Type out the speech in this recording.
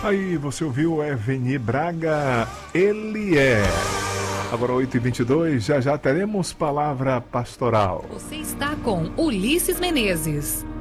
Aí você ouviu Eveni Braga, Ele é. Agora 8h22, já teremos palavra pastoral. Você está com Ulisses Menezes.